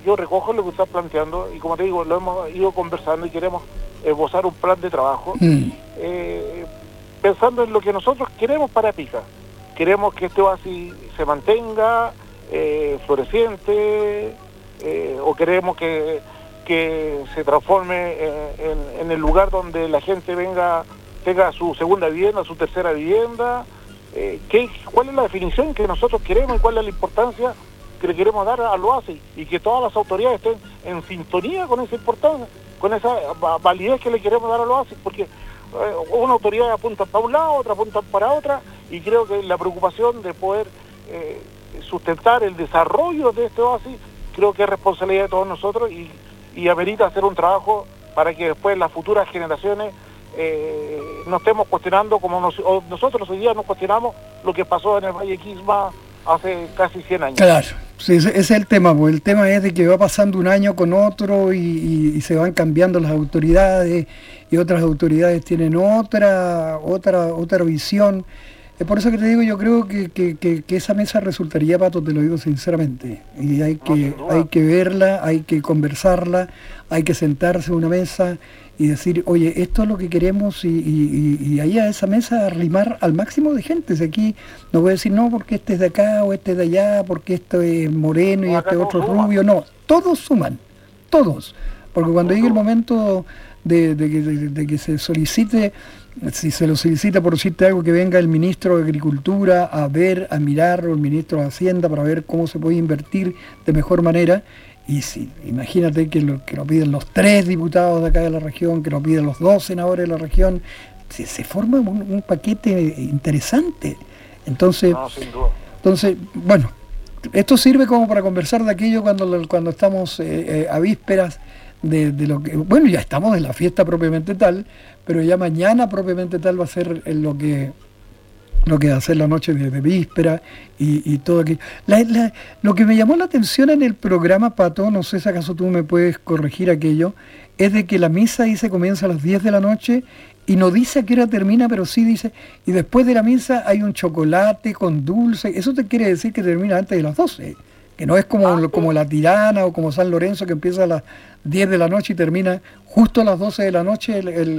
yo recojo lo que estás planteando y como te digo, lo hemos ido conversando y queremos esbozar un plan de trabajo pensando en lo que nosotros queremos para Pica. Queremos que este oasis se mantenga floreciente, o queremos que se transforme en el lugar donde la gente tenga su segunda vivienda, su tercera vivienda. ¿Cuál es la definición que nosotros queremos y cuál es la importancia que le queremos dar al oasis? Y que todas las autoridades estén en sintonía con esa importancia, con esa validez que le queremos dar al oasis, porque una autoridad apunta para un lado, otra apunta para otra, y creo que la preocupación de poder sustentar el desarrollo de este oasis, creo que es responsabilidad de todos nosotros y amerita hacer un trabajo para que después las futuras generaciones no estemos cuestionando como nosotros hoy día nos cuestionamos lo que pasó en el Valle Quisma hace casi 100 años. Claro, sí, ese es el tema, porque el tema es de que va pasando un año con otro y se van cambiando las autoridades y otras autoridades tienen otra visión. Es por eso que te digo, yo creo que esa mesa resultaría, Pato, te lo digo sinceramente, y hay que verla, hay que conversarla, hay que sentarse en una mesa y decir, oye, esto es lo que queremos y ahí a esa mesa arrimar al máximo de gente. Si aquí no voy a decir, no, porque este es de acá o este es de allá, porque esto es moreno y este otro rubio, no, todos suman, todos, porque cuando llegue el momento de que se solicite, si se lo solicita por decirte algo, que venga el ministro de Agricultura a ver, a mirar, o el ministro de Hacienda para ver cómo se puede invertir de mejor manera. Y si, imagínate que lo piden los 3 diputados de acá de la región, que lo piden los 2 senadores de la región, se forma un paquete interesante. Entonces, bueno, esto sirve como para conversar de aquello cuando estamos a vísperas de lo que, bueno, ya estamos en la fiesta propiamente tal, pero ya mañana propiamente tal va a ser lo que va a ser la noche de víspera y todo aquello. Lo que me llamó la atención en el programa, Pato, no sé si acaso tú me puedes corregir aquello, es de que la misa ahí se comienza a las 10 de la noche y no dice a qué hora termina, pero sí dice, y después de la misa hay un chocolate con dulce. Eso te quiere decir que termina antes de las 12, que no es como la Tirana o como San Lorenzo, que empieza a las 10 de la noche y termina justo a las 12 de la noche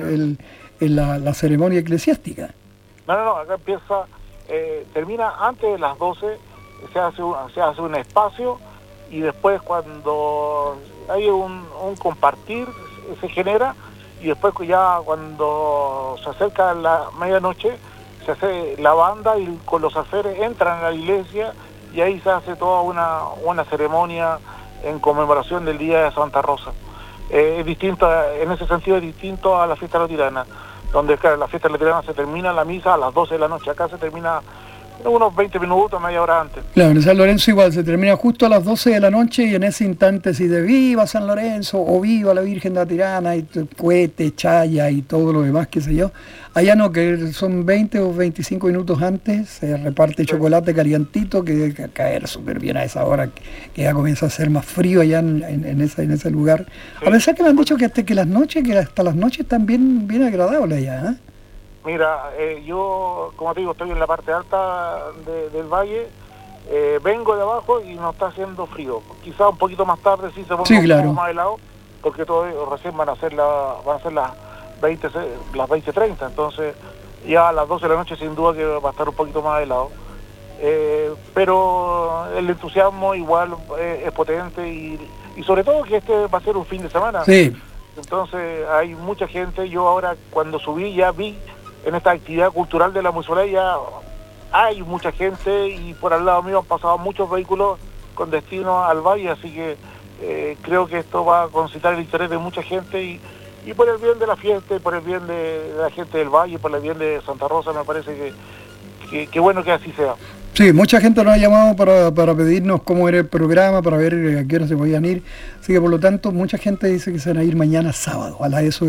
la ceremonia eclesiástica. No, acá empieza, termina antes de las 12, se hace un espacio y después cuando hay un compartir se genera y después ya cuando se acerca la medianoche se hace la banda y con los alféreres entran a la iglesia y ahí se hace toda una ceremonia en conmemoración del Día de Santa Rosa. Es distinto, en ese sentido es distinto a la fiesta de la Tirana, donde claro, la fiesta de la Tirana se termina la misa a las 12 de la noche, acá se termina unos 20 minutos, media hora antes. Claro, en San Lorenzo igual, se termina justo a las 12 de la noche y en ese instante si de viva San Lorenzo o viva la Virgen de la Tirana y cohete, chaya y todo lo demás, qué sé yo. Allá no, que son 20 o 25 minutos antes, se reparte chocolate calientito que debe caer súper bien a esa hora, que ya comienza a ser más frío allá en ese lugar. Sí. A pesar que me han dicho que hasta las noches están bien agradables allá, ¿eh? Mira, yo, como te digo, estoy en la parte alta del valle, vengo de abajo y no está haciendo frío. Quizá un poquito más tarde sí se pone un poco más helado, porque todavía recién van a ser las 20:30, entonces ya a las 12 de la noche sin duda que va a estar un poquito más helado. Pero el entusiasmo igual es potente y sobre todo que este va a ser un fin de semana. Sí. Entonces hay mucha gente, yo ahora cuando subí ya vi en esta actividad cultural de la municipalidad ya hay mucha gente y por al lado mío han pasado muchos vehículos con destino al valle, así que creo que esto va a concitar el interés de mucha gente y por el bien de la fiesta y por el bien de la gente del valle, por el bien de Santa Rosa, me parece que bueno que así sea. Sí, mucha gente nos ha llamado para pedirnos cómo era el programa, para ver a qué hora se podían ir. Así que por lo tanto, mucha gente dice que se van a ir mañana sábado, a eso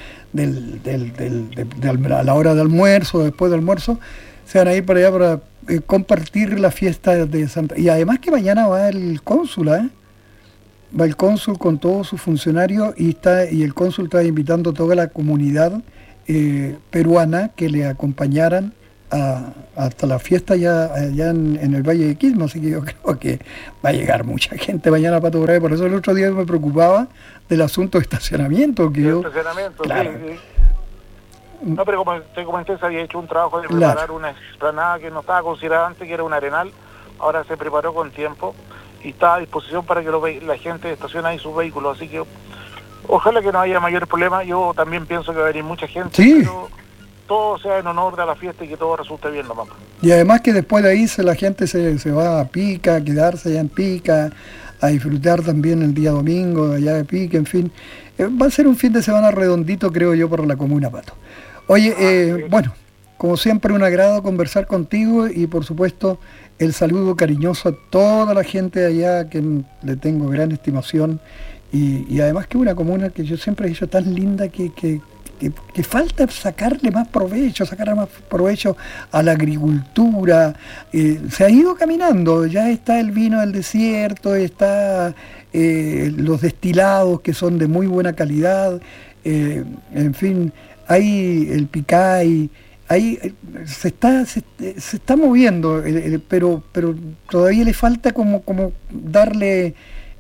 a la hora de almuerzo, después del almuerzo, se van a ir para allá para compartir la fiesta de Santa. Y además que mañana va el cónsul, va el cónsul con todos sus funcionarios y el cónsul está invitando a toda la comunidad peruana que le acompañaran hasta la fiesta allá en el Valle de Quilmes, así que yo creo que va a llegar mucha gente mañana a Pato Bravo. Por eso el otro día me preocupaba del asunto de estacionamiento. Estacionamiento, claro. Sí. No, pero como te comenté, se había hecho un trabajo de preparar una explanada que no estaba considerada antes, que era un arenal. Ahora se preparó con tiempo y está a disposición para que la gente estacione ahí sus vehículos, así que ojalá que no haya mayores problemas. Yo también pienso que va a venir mucha gente, sí, pero todo sea en honor de la fiesta y que todo resulte bien nomás. Y además que después de ahí la gente se va a Pica, a quedarse allá en Pica, a disfrutar también el día domingo allá de Pica, en fin. Va a ser un fin de semana redondito, creo yo, para la comuna, Pato. Oye, bueno, como siempre un agrado conversar contigo y por supuesto el saludo cariñoso a toda la gente de allá, que le tengo gran estimación, y además que una comuna que yo siempre he dicho tan linda que falta sacarle más provecho a la agricultura. Se ha ido caminando, ya está el vino del desierto, está los destilados que son de muy buena calidad, en fin, hay el picay. Ahí se está moviendo, pero todavía le falta como darle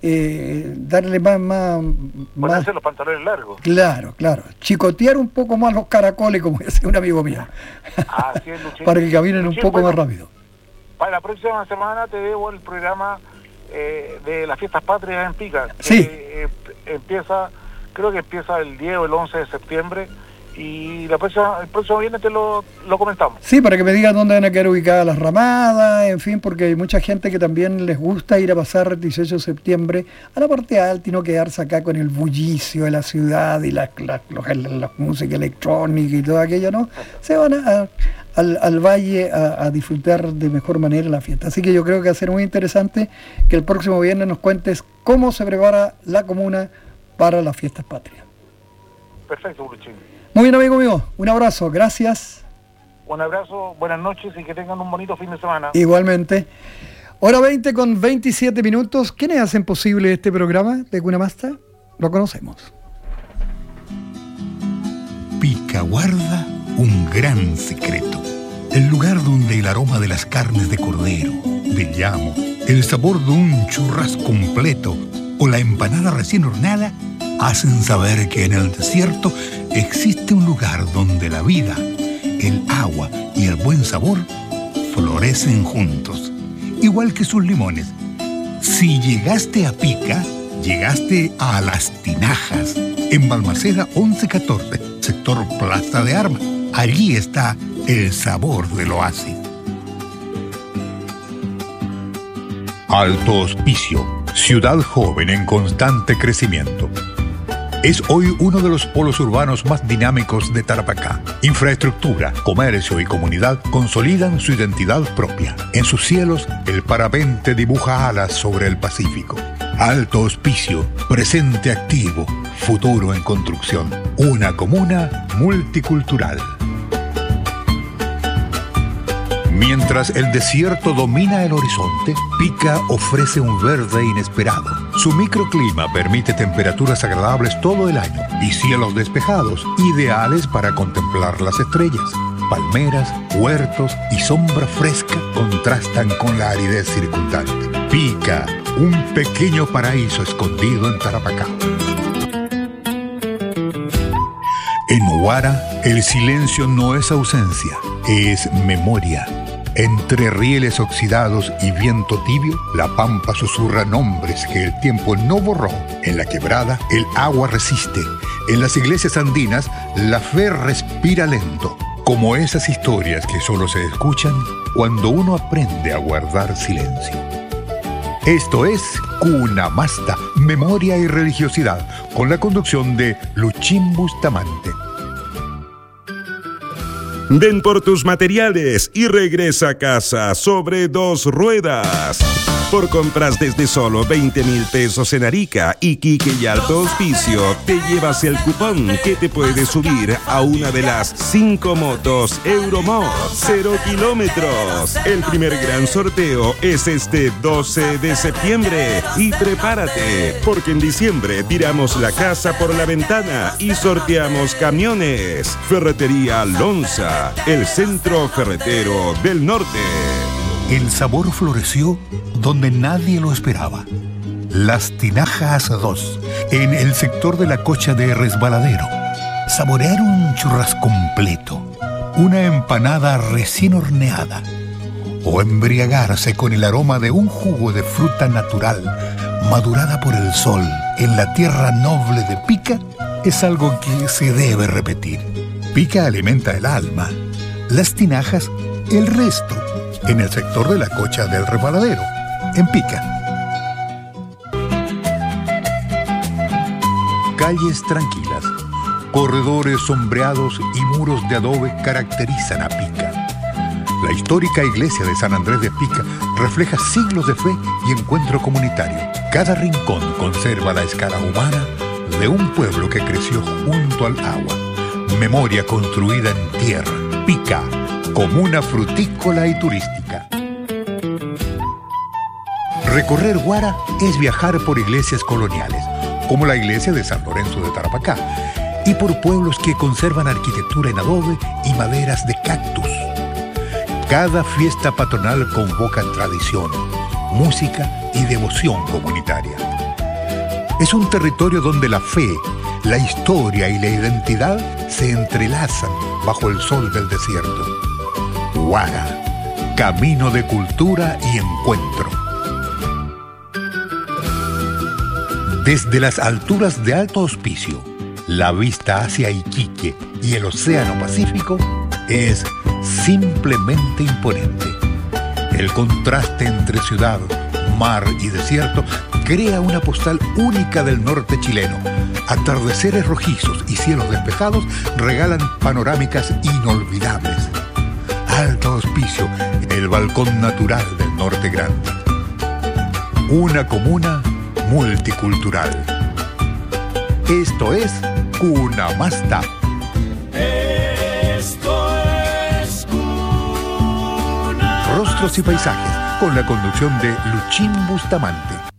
más... Ponerse los pantalones largos. Claro, chicotear un poco más los caracoles, como decía un amigo mío. Así es, Luchín. Para que caminen un poco más rápido. Para la próxima semana te debo el programa de las fiestas patrias en Pica. Sí. Creo que empieza el 10 o el 11 de septiembre. Y el próximo viernes te lo comentamos. Sí, para que me digan dónde van a quedar ubicadas las ramadas, en fin, porque hay mucha gente que también les gusta ir a pasar el 18 de septiembre a la parte alta y no quedarse acá con el bullicio de la ciudad y la música electrónica y todo aquello, ¿no? Se van al valle a disfrutar de mejor manera la fiesta. Así que yo creo que va a ser muy interesante que el próximo viernes nos cuentes cómo se prepara la comuna para las fiestas patrias. Perfecto, Luchín. Muy bien, amigo mío, un abrazo, gracias. Un abrazo, buenas noches y que tengan un bonito fin de semana. Igualmente. Hora 20 con 27 minutos. ¿Quiénes hacen posible este programa de Cuna Masta? Lo conocemos. Pica guarda un gran secreto. El lugar donde el aroma de las carnes de cordero, de llamo, el sabor de un churrasco completo o la empanada recién horneada hacen saber que en el desierto existe un lugar donde la vida, el agua y el buen sabor florecen juntos, igual que sus limones. Si llegaste a Pica, llegaste a Las Tinajas, en Balmaceda 1114, sector Plaza de Armas. Allí está el sabor del oasis. Alto Hospicio, ciudad joven en constante crecimiento. Es hoy uno de los polos urbanos más dinámicos de Tarapacá. Infraestructura, comercio y comunidad consolidan su identidad propia. En sus cielos, el parapente dibuja alas sobre el Pacífico. Alto Hospicio, presente activo, futuro en construcción. Una comuna multicultural. Mientras el desierto domina el horizonte, Pica ofrece un verde inesperado. Su microclima permite temperaturas agradables todo el año y cielos despejados, ideales para contemplar las estrellas. Palmeras, huertos y sombra fresca contrastan con la aridez circundante. Pica, un pequeño paraíso escondido en Tarapacá. En Huara, el silencio no es ausencia, es memoria. Entre rieles oxidados y viento tibio, la pampa susurra nombres que el tiempo no borró. En la quebrada, el agua resiste. En las iglesias andinas, la fe respira lento. Como esas historias que solo se escuchan cuando uno aprende a guardar silencio. Esto es Cuna Masta, Memoria y Religiosidad, con la conducción de Luchín Bustamante. Ven por tus materiales y regresa a casa sobre dos ruedas. Por compras desde solo 20.000 pesos en Arica, Iquique y Alto Hospicio, te llevas el cupón que te puede subir a una de las 5 motos Euromod 0 kilómetros. El primer gran sorteo es este 12 de septiembre. Y prepárate, porque en diciembre tiramos la casa por la ventana y sorteamos camiones. Ferretería Lonza, el centro ferretero del norte. El sabor floreció donde nadie lo esperaba. Las Tinajas 2, en el sector de la Cocha de Resbaladero. Saborear un churrasco completo, una empanada recién horneada, o embriagarse con el aroma de un jugo de fruta natural, madurada por el sol en la tierra noble de Pica, es algo que se debe repetir. Pica alimenta el alma, Las Tinajas el resto, en el sector de la Cocha del Resbaladero, en Pica. Calles tranquilas, corredores sombreados y muros de adobe caracterizan a Pica. La histórica iglesia de San Andrés de Pica refleja siglos de fe y encuentro comunitario. Cada rincón conserva la escala humana de un pueblo que creció junto al agua. Memoria construida en tierra. Pica, comuna frutícola y turística. Recorrer Guara es viajar por iglesias coloniales, como la iglesia de San Lorenzo de Tarapacá, y por pueblos que conservan arquitectura en adobe y maderas de cactus. Cada fiesta patronal convoca tradición, música y devoción comunitaria. Es un territorio donde la fe, la historia y la identidad se entrelazan bajo el sol del desierto. Guara, camino de cultura y encuentro. Desde las alturas de Alto Hospicio, la vista hacia Iquique y el Océano Pacífico es simplemente imponente. El contraste entre ciudad, mar y desierto crea una postal única del norte chileno. Atardeceres rojizos y cielos despejados regalan panorámicas inolvidables. Alto Hospicio, el balcón natural del norte grande. Una comuna multicultural. Esto es Cunamasta. Esto es Cuna. Rostros y paisajes, con la conducción de Luchín Bustamante.